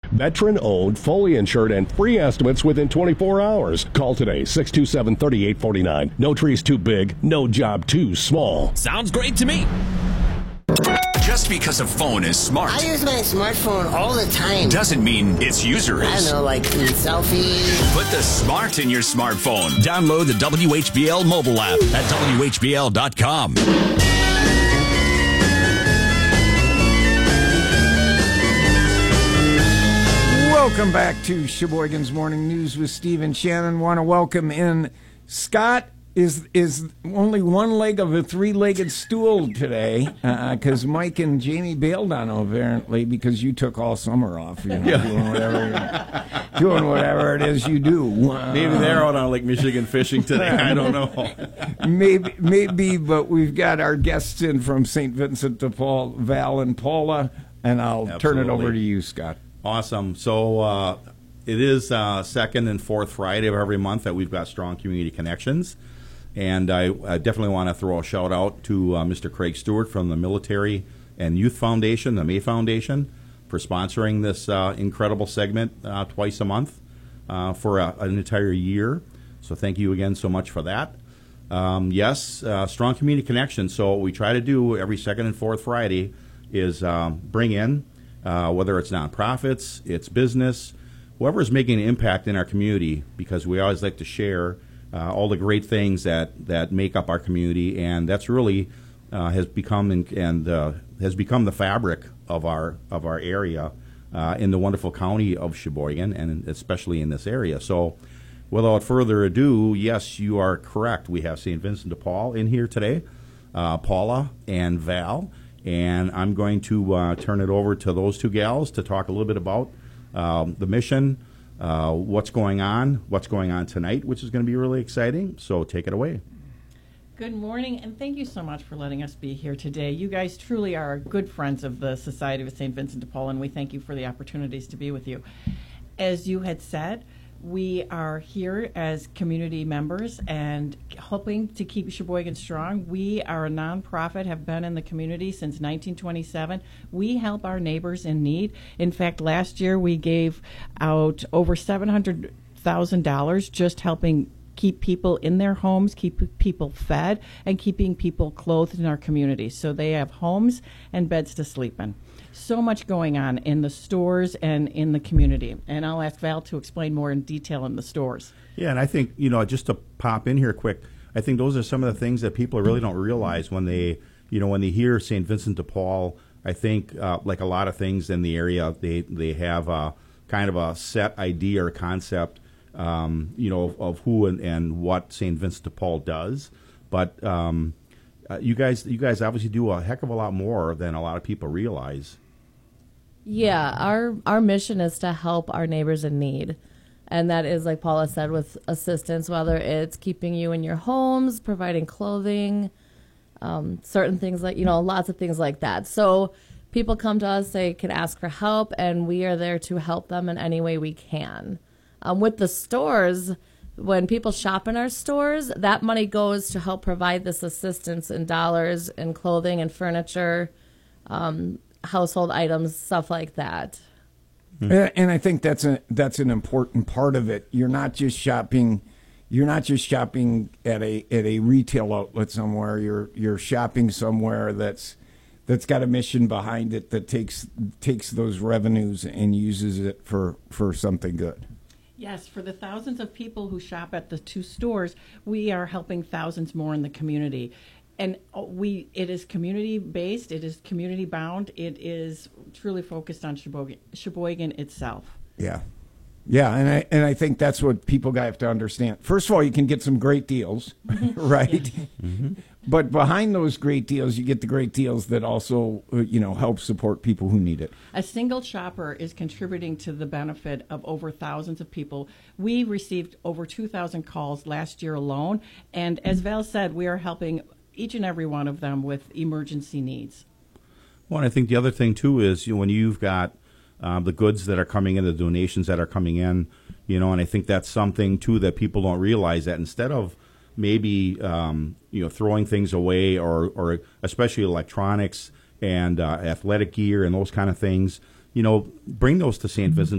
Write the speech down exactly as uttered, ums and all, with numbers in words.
Veteran-owned, fully insured, and free estimates within twenty-four hours. Call today, six two seven, three eight four nine. No tree's too big, no job too small. Sounds great to me. Just because a phone is smart, I use my smartphone all the time. doesn't mean its user I is. don't know, like doing selfies. Put the smart in your smartphone. Download the W H B L mobile app at W H B L dot com. Welcome back to Sheboygan's Morning News with Steve and Shannon. Want to welcome in Scott. Is is only one leg of a three-legged stool today because uh, Mike and Jamie bailed on him apparently because you took all summer off, you know, yeah. doing whatever doing whatever it is you do. Uh, maybe they're out on Lake Michigan fishing today. I don't know. maybe, maybe, but we've got our guests in from Saint Vincent de Paul, Val and Paula, and I'll Absolutely. turn it over to you, Scott. Awesome. So uh, it is uh, second and fourth Friday of every month that we've got Strong Community Connections. And I, I definitely want to throw a shout out to uh, Mister Craig Stewart from the Military and Youth Foundation, the May Foundation, for sponsoring this uh, incredible segment uh, twice a month uh, for a, an entire year. So thank you again so much for that. Um, yes, uh, Strong Community Connection. So what we try to do every second and fourth Friday is um, bring in, uh, whether it's nonprofits, it's business, whoever is making an impact in our community, because we always like to share Uh, all the great things that, that make up our community, and that's really uh, has become in, and uh, has become the fabric of our of our area uh, in the wonderful county of Sheboygan, and especially in this area. So, without further ado, yes, you are correct. We have Saint Vincent de Paul in here today, uh, Paula and Val, and I'm going to uh, turn it over to those two gals to talk a little bit about um, the mission. Uh, what's going on, what's going on tonight, which is going to be really exciting. So take it away. Good morning, and thank you so much for letting us be here today. You guys truly are good friends of the Society of Saint Vincent de Paul, and we thank you for the opportunities to be with you. As you had said, we are here as community members and hoping to keep Sheboygan strong. We are a nonprofit, have been in the community since nineteen twenty-seven. We help our neighbors in need. In fact, last year we gave out over seven hundred thousand dollars just helping keep people in their homes, keep people fed, and keeping people clothed in our community so they have homes and beds to sleep in. So much going on in the stores and in the community. And I'll ask Val to explain more in detail in the stores. Yeah, and I think, you know, just to pop in here quick, I think those are some of the things that people really don't realize when they, you know, when they hear Saint Vincent de Paul. I think, uh, like a lot of things in the area, they, they have a, kind of a set idea or concept, um, you know, of, of who and, and what Saint Vincent de Paul does. But um, uh, you guys, you guys obviously do a heck of a lot more than a lot of people realize. Yeah, our our mission is to help our neighbors in need. And that is, like Paula said, with assistance, whether it's keeping you in your homes, providing clothing, um, certain things like, you know, lots of things like that. So people come to us, they can ask for help, and we are there to help them in any way we can. Um, with the stores, when people shop in our stores, that money goes to help provide this assistance in dollars and clothing and furniture, um, household items, stuff like that. Mm-hmm. And I think that's a that's an important part of it. You're not just shopping, you're not just shopping at a at a retail outlet somewhere. You're you're shopping somewhere that's that's got a mission behind it that takes takes those revenues and uses it for, for something good. Yes, for the thousands of people who shop at the two stores, we are helping thousands more in the community. And we, it is community-based, it is community-bound, it is truly focused on Sheboygan, Sheboygan itself. Yeah. Yeah, and I and I think that's what people have to understand. First of all, you can get some great deals, right? Yeah. Mm-hmm. But behind those great deals, you get the great deals that also, uh, you know, help support people who need it. A single shopper is contributing to the benefit of over thousands of people. We received over two thousand calls last year alone, and as Val said, we are helping each and every one of them with emergency needs. Well, and I think the other thing, too, is you know, when you've got um, the goods that are coming in, the donations that are coming in, you know, and I think that's something, too, that people don't realize, that instead of maybe, um, you know, throwing things away or, or especially electronics and uh, athletic gear and those kind of things, you know, bring those to Saint Vincent